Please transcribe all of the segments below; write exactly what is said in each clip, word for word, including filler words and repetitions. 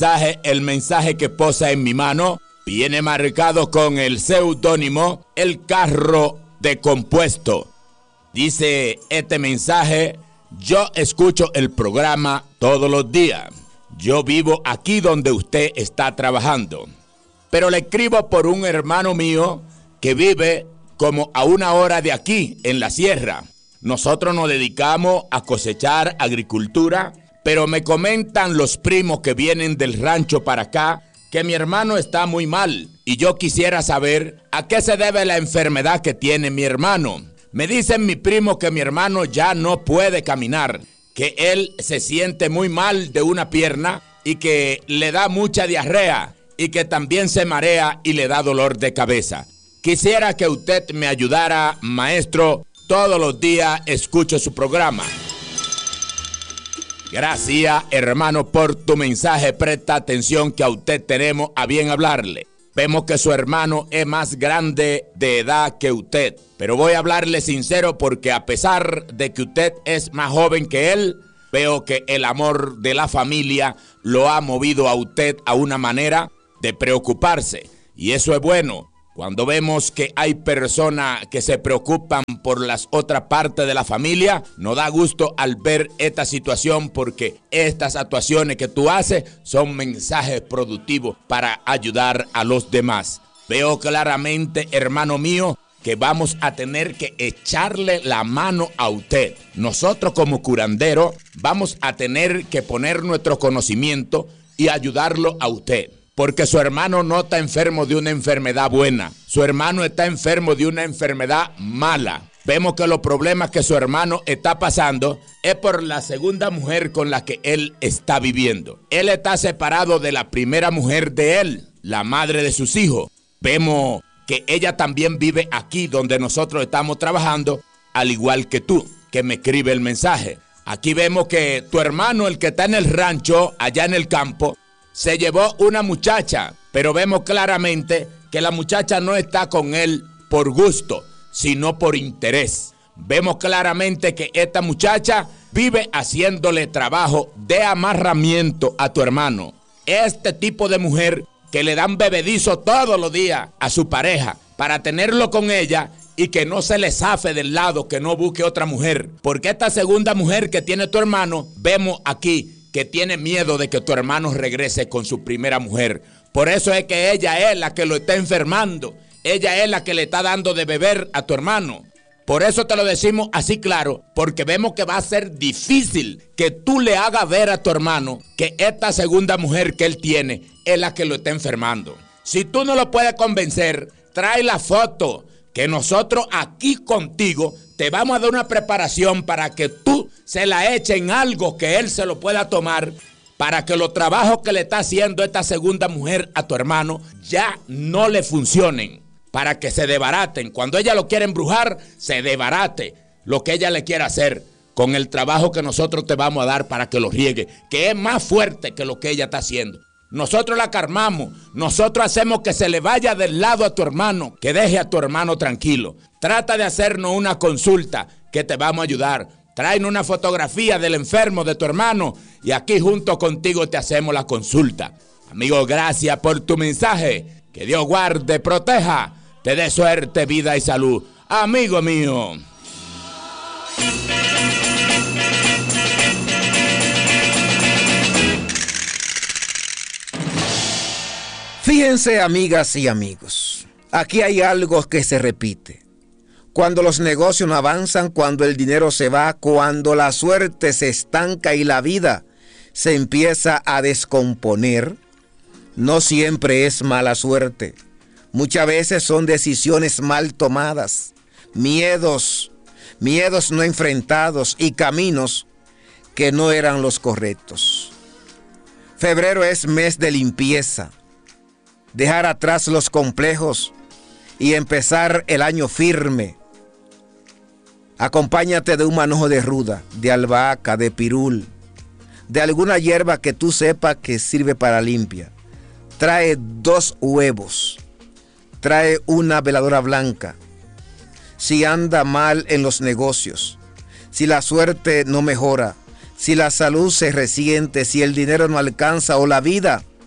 El mensaje que posa en mi mano viene marcado con el seudónimo El Carro de Compuesto. Dice este mensaje: yo escucho el programa todos los días. Yo vivo aquí donde usted está trabajando, pero le escribo por un hermano mío que vive como a una hora de aquí, en la sierra. Nosotros nos dedicamos a cosechar agricultura, pero me comentan los primos que vienen del rancho para acá que mi hermano está muy mal y yo quisiera saber a qué se debe la enfermedad que tiene mi hermano. Me dicen mi primo que mi hermano ya no puede caminar, que él se siente muy mal de una pierna y que le da mucha diarrea y que también se marea y le da dolor de cabeza. Quisiera que usted me ayudara, maestro. Todos los días escucho su programa. Gracias, hermano, por tu mensaje. Presta atención que a usted tenemos a bien hablarle. Vemos que su hermano es más grande de edad que usted, pero voy a hablarle sincero porque a pesar de que usted es más joven que él, veo que el amor de la familia lo ha movido a usted a una manera de preocuparse. Y eso es bueno. Cuando vemos que hay personas que se preocupan por las otras partes de la familia, nos da gusto al ver esta situación porque estas actuaciones que tú haces son mensajes productivos para ayudar a los demás. Veo claramente, hermano mío, que vamos a tener que echarle la mano a usted. Nosotros como curandero vamos a tener que poner nuestro conocimiento y ayudarlo a usted. Porque su hermano no está enfermo de una enfermedad buena. Su hermano está enfermo de una enfermedad mala. Vemos que los problemas que su hermano está pasando es por la segunda mujer con la que él está viviendo. Él está separado de la primera mujer de él, la madre de sus hijos. Vemos que ella también vive aquí donde nosotros estamos trabajando, al igual que tú, que me escribe el mensaje. Aquí vemos que tu hermano, el que está en el rancho, allá en el campo, se llevó una muchacha, pero vemos claramente que la muchacha no está con él por gusto, sino por interés. Vemos claramente que esta muchacha vive haciéndole trabajo de amarramiento a tu hermano. Este tipo de mujer que le dan bebedizo todos los días a su pareja para tenerlo con ella y que no se le zafe del lado, que no busque otra mujer. Porque esta segunda mujer que tiene tu hermano, vemos aquí que tiene miedo de que tu hermano regrese con su primera mujer. Por eso es que ella es la que lo está enfermando. Ella es la que le está dando de beber a tu hermano. Por eso te lo decimos así claro, porque vemos que va a ser difícil que tú le hagas ver a tu hermano que esta segunda mujer que él tiene es la que lo está enfermando. Si tú no lo puedes convencer, trae la foto que nosotros aquí contigo te vamos a dar una preparación para que tú se la eches en algo que él se lo pueda tomar, para que los trabajos que le está haciendo esta segunda mujer a tu hermano ya no le funcionen, para que se desbaraten. Cuando ella lo quiere embrujar, se desbarate lo que ella le quiera hacer con el trabajo que nosotros te vamos a dar para que lo riegue, que es más fuerte que lo que ella está haciendo. Nosotros la calmamos, nosotros hacemos que se le vaya del lado a tu hermano, que deje a tu hermano tranquilo. Trata de hacernos una consulta que te vamos a ayudar. Tráenos una fotografía del enfermo de tu hermano y aquí junto contigo te hacemos la consulta. Amigo, gracias por tu mensaje. Que Dios guarde, proteja, te dé suerte, vida y salud. Amigo mío. Fíjense, amigas y amigos, aquí hay algo que se repite. Cuando los negocios no avanzan, cuando el dinero se va, cuando la suerte se estanca y la vida se empieza a descomponer, no siempre es mala suerte. Muchas veces son decisiones mal tomadas, miedos, miedos no enfrentados y caminos que no eran los correctos. Febrero es mes de limpieza. Dejar atrás los complejos y empezar el año firme. Acompáñate de un manojo de ruda, de albahaca, de pirul, de alguna hierba que tú sepas que sirve para limpia. Trae dos huevos, trae una veladora blanca. Si anda mal en los negocios, si la suerte no mejora, si la salud se resiente, si el dinero no alcanza o la vida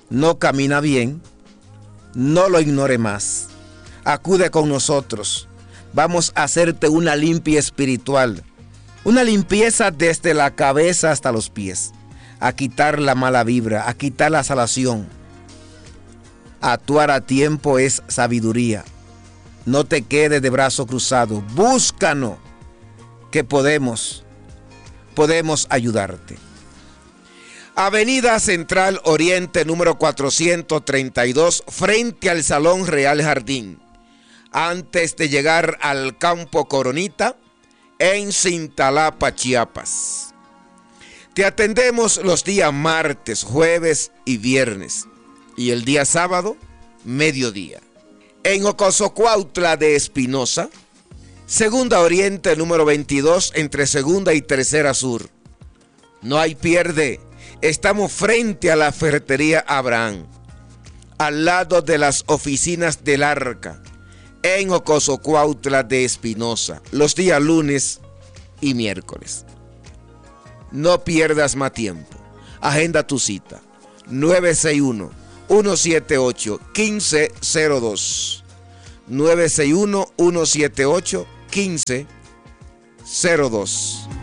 no camina bien, no lo ignore más. Acude con nosotros. Vamos a hacerte una limpia espiritual. Una limpieza desde la cabeza hasta los pies. A quitar la mala vibra, a quitar la salación. Actuar a tiempo es sabiduría. No te quedes de brazo cruzado. Búscanos, que podemos, podemos ayudarte. Avenida Central Oriente número cuatrocientos treinta y dos, frente al Salón Real Jardín. Antes de llegar al Campo Coronita, en Cintalapa, Chiapas. Te atendemos los días martes, jueves y viernes. Y el día sábado, mediodía. En Ocosocuautla de Espinosa, Segunda Oriente número veintidós, entre Segunda y Tercera Sur. No hay pierde. Estamos frente a la ferretería Abraham, al lado de las oficinas del Arca, en Ocosocuautla de Espinosa, los días lunes y miércoles. No pierdas más tiempo. Agenda tu cita. nueve seis uno, uno siete ocho, uno cinco cero dos. nueve seis uno, uno siete ocho, uno cinco cero dos.